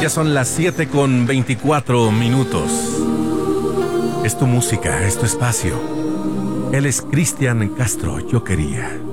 Ya son las 7:24. Es tu música, es tu espacio. Él es Cristian Castro, Yo Quería.